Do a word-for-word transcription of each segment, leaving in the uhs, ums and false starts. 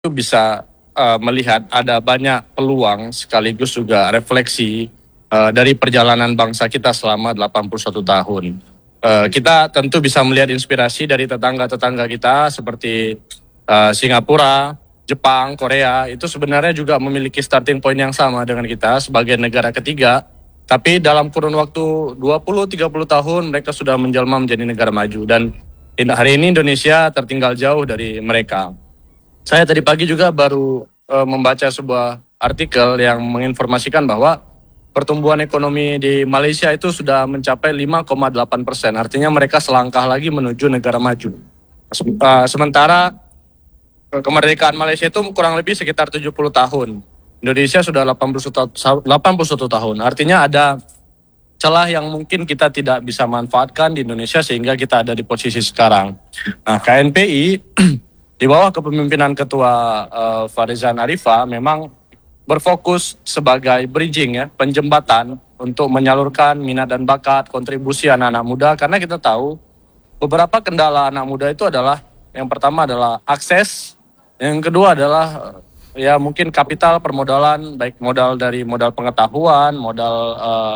itu bisa uh, melihat ada banyak peluang sekaligus juga refleksi uh, dari perjalanan bangsa kita selama delapan puluh satu tahun. Uh, kita tentu bisa melihat inspirasi dari tetangga-tetangga kita seperti uh, Singapura, Jepang, Korea, itu sebenarnya juga memiliki starting point yang sama dengan kita sebagai negara ketiga. Tapi dalam kurun waktu dua puluh sampai tiga puluh tahun mereka sudah menjelma menjadi negara maju. Dan hari ini Indonesia tertinggal jauh dari mereka. Saya tadi pagi juga baru uh, membaca sebuah artikel yang menginformasikan bahwa pertumbuhan ekonomi di Malaysia itu sudah mencapai lima koma delapan persen. Artinya mereka selangkah lagi menuju negara maju. Uh, sementara uh, kemerdekaan Malaysia itu kurang lebih sekitar tujuh puluh tahun. Indonesia sudah delapan puluh satu tahun. Artinya ada celah yang mungkin kita tidak bisa manfaatkan di Indonesia sehingga kita ada di posisi sekarang. Nah, K N P I di bawah kepemimpinan Ketua uh, Farizan Arifah memang berfokus sebagai bridging ya, penjembatan untuk menyalurkan minat dan bakat, kontribusi anak-anak muda, karena kita tahu beberapa kendala anak muda itu adalah, yang pertama adalah akses, yang kedua adalah ya mungkin kapital permodalan, baik modal dari modal pengetahuan, modal uh,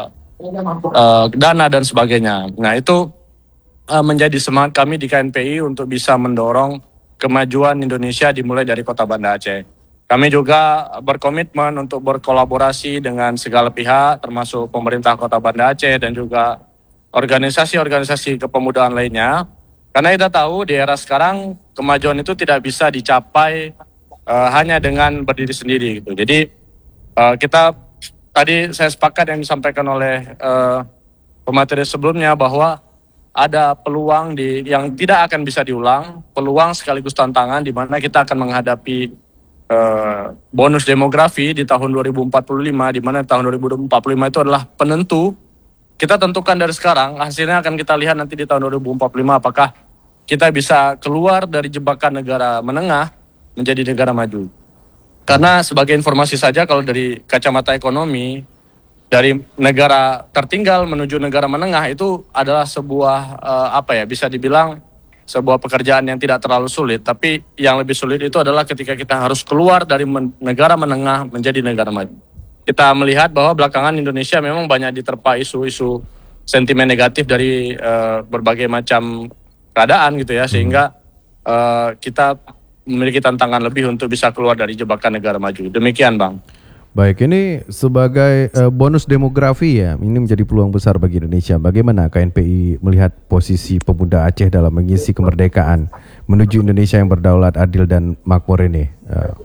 uh, dana dan sebagainya. Nah itu uh, menjadi semangat kami di K N P I untuk bisa mendorong kemajuan Indonesia dimulai dari Kota Banda Aceh. Kami juga berkomitmen untuk berkolaborasi dengan segala pihak, termasuk pemerintah Kota Banda Aceh dan juga organisasi-organisasi kepemudaan lainnya. Karena kita tahu di era sekarang kemajuan itu tidak bisa dicapai uh, hanya dengan berdiri sendiri gitu. Jadi uh, kita tadi saya sepakat yang disampaikan oleh uh, pemateri sebelumnya bahwa ada peluang di yang tidak akan bisa diulang, peluang sekaligus tantangan di mana kita akan menghadapi uh, bonus demografi di tahun dua ribu empat puluh lima, di mana tahun dua ribu empat puluh lima itu adalah penentu. Kita tentukan dari sekarang, hasilnya akan kita lihat nanti di tahun dua ribu empat puluh lima apakah kita bisa keluar dari jebakan negara menengah menjadi negara maju. Karena sebagai informasi saja, kalau dari kacamata ekonomi, dari negara tertinggal menuju negara menengah itu adalah sebuah uh, apa ya, bisa dibilang sebuah pekerjaan yang tidak terlalu sulit. Tapi yang lebih sulit itu adalah ketika kita harus keluar dari men- negara menengah menjadi negara maju. Kita melihat bahwa belakangan Indonesia memang banyak diterpa isu-isu sentimen negatif dari uh, berbagai macam keadaan gitu ya, sehingga uh, kita memiliki tantangan lebih untuk bisa keluar dari jebakan negara maju. Demikian Bang. Baik, ini sebagai uh, bonus demografi ya, ini menjadi peluang besar bagi Indonesia. Bagaimana K N P I melihat posisi pemuda Aceh dalam mengisi kemerdekaan menuju Indonesia yang berdaulat, adil dan makmur ini? Uh.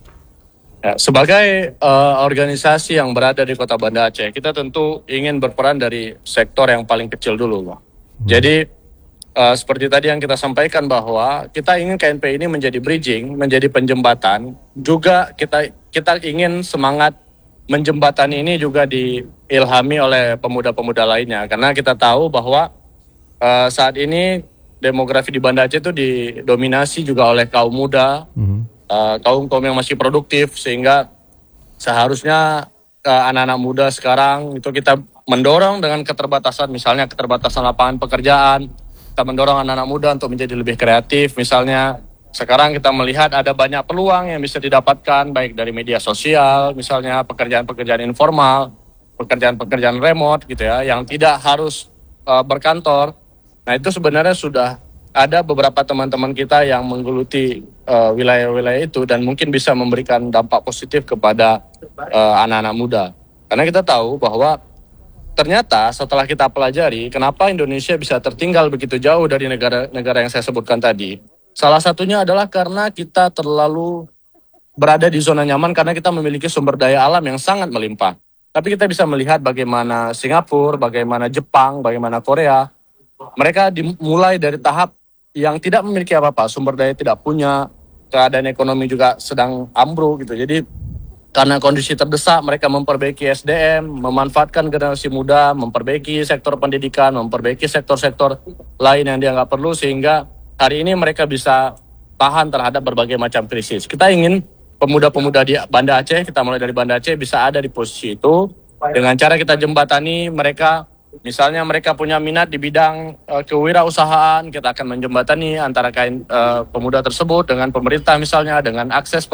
Ya, sebagai uh, organisasi yang berada di Kota Banda Aceh, kita tentu ingin berperan dari sektor yang paling kecil dulu, Bang. Hmm. Jadi uh, seperti tadi yang kita sampaikan bahwa kita ingin K N P I ini menjadi bridging, menjadi penjembatan. Juga kita kita ingin semangat menjembatani ini juga diilhami oleh pemuda-pemuda lainnya. Karena kita tahu bahwa uh, saat ini demografi di Banda Aceh itu didominasi juga oleh kaum muda. Hmm. Uh, kaum-kaum yang masih produktif, sehingga seharusnya uh, anak-anak muda sekarang itu kita mendorong dengan keterbatasan, misalnya keterbatasan lapangan pekerjaan, kita mendorong anak-anak muda untuk menjadi lebih kreatif. Misalnya sekarang kita melihat ada banyak peluang yang bisa didapatkan baik dari media sosial, misalnya pekerjaan-pekerjaan informal, pekerjaan-pekerjaan remote gitu ya, yang tidak harus uh, berkantor. Nah itu sebenarnya sudah ada beberapa teman-teman kita yang menggeluti uh, wilayah-wilayah itu dan mungkin bisa memberikan dampak positif kepada uh, anak-anak muda. Karena kita tahu bahwa ternyata setelah kita pelajari kenapa Indonesia bisa tertinggal begitu jauh dari negara-negara yang saya sebutkan tadi. Salah satunya adalah karena kita terlalu berada di zona nyaman karena kita memiliki sumber daya alam yang sangat melimpah. Tapi kita bisa melihat bagaimana Singapura, bagaimana Jepang, bagaimana Korea. Mereka dimulai dari tahap yang tidak memiliki apa-apa, sumber daya tidak punya, keadaan ekonomi juga sedang ambruk gitu. Jadi karena kondisi terdesak, mereka memperbaiki S D M, memanfaatkan generasi muda, memperbaiki sektor pendidikan, memperbaiki sektor-sektor lain yang dianggap perlu, sehingga hari ini mereka bisa tahan terhadap berbagai macam krisis. Kita ingin pemuda-pemuda di Banda Aceh, kita mulai dari Banda Aceh, bisa ada di posisi itu dengan cara kita jembatani mereka. Misalnya mereka punya minat di bidang uh, kewirausahaan, kita akan menjembatani antara kain uh, pemuda tersebut dengan pemerintah, misalnya dengan akses